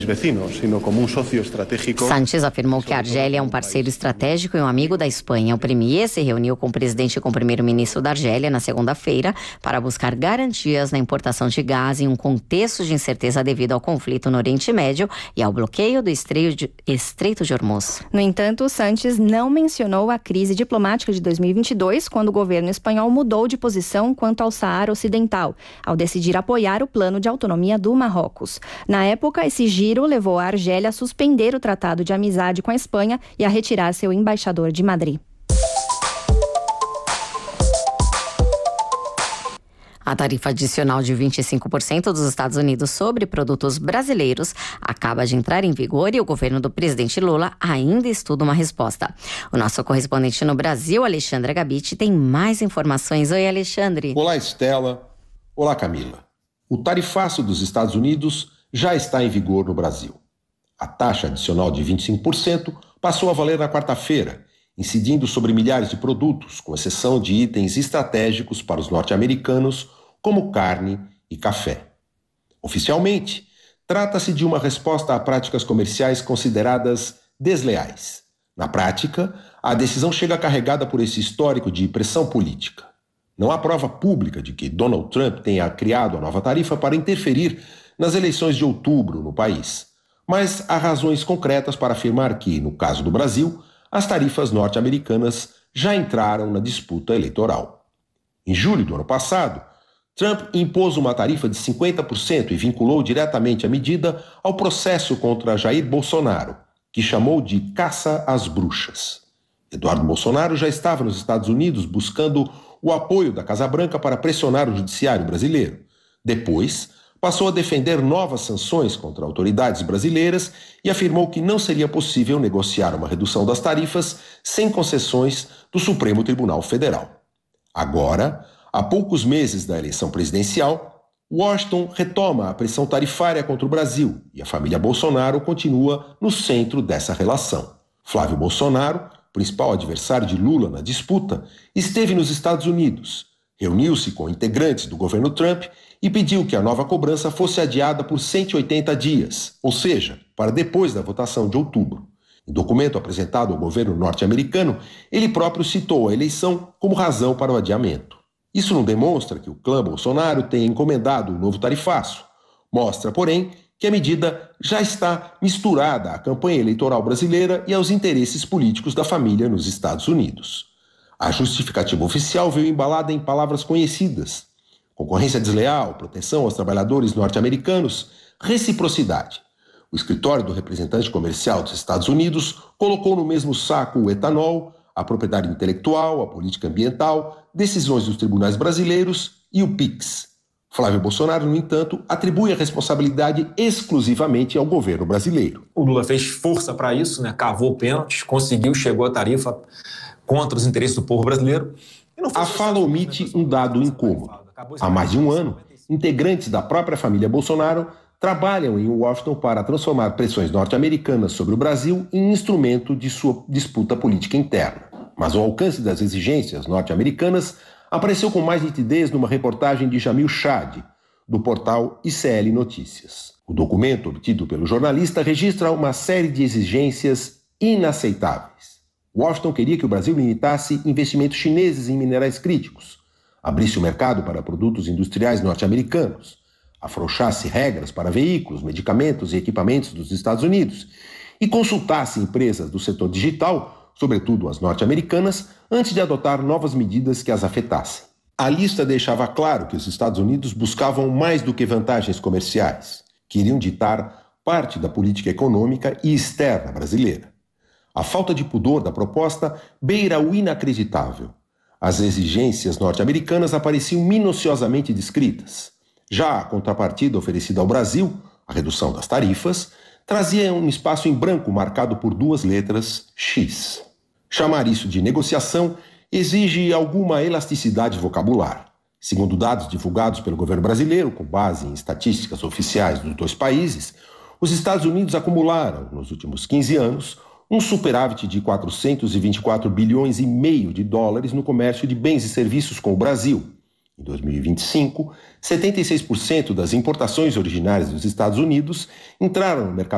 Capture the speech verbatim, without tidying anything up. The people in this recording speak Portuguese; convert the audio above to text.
vecinos, sino como um sócio estratégico. Sánchez afirmou que a Argélia é um parceiro estratégico e um amigo da Espanha. O premier se reuniu com o presidente e com o primeiro-ministro da Argélia na segunda-feira para buscar garantias na importação de gás em um contexto de incerteza devido ao conflito no Oriente Médio e ao bloqueio do Estreito de Hormuz. No entanto, Sánchez não mencionou a crise diplomática de dois mil e vinte e dois, quando o governo espanhol mudou de posição quanto ao Saara Ocidental, ao decidir apoiar o plano de autonomia do Marrocos. Na época, esse giro levou a Argélia a suspender o tratado de amizade com a Espanha e a retirar seu embaixador de Madrid. A tarifa adicional de vinte e cinco por cento dos Estados Unidos sobre produtos brasileiros acaba de entrar em vigor e o governo do presidente Lula ainda estuda uma resposta. O nosso correspondente no Brasil, Alexandre Gabiti, tem mais informações. Oi, Alexandre. Olá, Estela. Olá, Camila. O tarifaço dos Estados Unidos já está em vigor no Brasil. A taxa adicional de vinte e cinco por cento passou a valer na quarta-feira, incidindo sobre milhares de produtos, com exceção de itens estratégicos para os norte-americanos, como carne e café. Oficialmente, trata-se de uma resposta a práticas comerciais consideradas desleais. Na prática, a decisão chega carregada por esse histórico de pressão política. Não há prova pública de que Donald Trump tenha criado a nova tarifa para interferir nas eleições de outubro no país. Mas há razões concretas para afirmar que, no caso do Brasil, as tarifas norte-americanas já entraram na disputa eleitoral. Em julho do ano passado, Trump impôs uma tarifa de cinquenta por cento e vinculou diretamente a medida ao processo contra Jair Bolsonaro, que chamou de caça às bruxas. Eduardo Bolsonaro já estava nos Estados Unidos buscando o apoio da Casa Branca para pressionar o judiciário brasileiro. Depois, passou a defender novas sanções contra autoridades brasileiras e afirmou que não seria possível negociar uma redução das tarifas sem concessões do Supremo Tribunal Federal. Agora, há poucos meses da eleição presidencial, Washington retoma a pressão tarifária contra o Brasil e a família Bolsonaro continua no centro dessa relação. Flávio Bolsonaro, principal adversário de Lula na disputa, esteve nos Estados Unidos, reuniu-se com integrantes do governo Trump e pediu que a nova cobrança fosse adiada por cento e oitenta dias, ou seja, para depois da votação de outubro. Em documento apresentado ao governo norte-americano, ele próprio citou a eleição como razão para o adiamento. Isso não demonstra que o clã Bolsonaro tenha encomendado o novo tarifaço. Mostra, porém, que a medida já está misturada à campanha eleitoral brasileira e aos interesses políticos da família nos Estados Unidos. A justificativa oficial veio embalada em palavras conhecidas: concorrência desleal, proteção aos trabalhadores norte-americanos, reciprocidade. O escritório do representante comercial dos Estados Unidos colocou no mesmo saco o etanol, a propriedade intelectual, a política ambiental, decisões dos tribunais brasileiros e o PIX. Flávio Bolsonaro, no entanto, atribui a responsabilidade exclusivamente ao governo brasileiro. O Lula fez força para isso, né? Cavou pênaltis, conseguiu, chegou à tarifa contra os interesses do povo brasileiro. A fala omite um dado incômodo. Há mais de um ano, integrantes da própria família Bolsonaro trabalham em Washington para transformar pressões norte-americanas sobre o Brasil em instrumento de sua disputa política interna. Mas o alcance das exigências norte-americanas apareceu com mais nitidez numa reportagem de Jamil Chad, do portal I C L Notícias. O documento obtido pelo jornalista registra uma série de exigências inaceitáveis. Washington queria que o Brasil limitasse investimentos chineses em minerais críticos, abrisse o mercado para produtos industriais norte-americanos, afrouxasse regras para veículos, medicamentos e equipamentos dos Estados Unidos e consultasse empresas do setor digital, sobretudo as norte-americanas, antes de adotar novas medidas que as afetassem. A lista deixava claro que os Estados Unidos buscavam mais do que vantagens comerciais. Queriam ditar parte da política econômica e externa brasileira. A falta de pudor da proposta beira o inacreditável. As exigências norte-americanas apareciam minuciosamente descritas. Já a contrapartida oferecida ao Brasil, a redução das tarifas, trazia um espaço em branco marcado por duas letras X. Chamar isso de negociação exige alguma elasticidade vocabular. Segundo dados divulgados pelo governo brasileiro, com base em estatísticas oficiais dos dois países, os Estados Unidos acumularam, nos últimos quinze anos, um superávit de quatrocentos e vinte e quatro bilhões e meio de dólares no comércio de bens e serviços com o Brasil. Em dois mil e vinte e cinco, setenta e seis por cento das importações originárias dos Estados Unidos entraram no mercado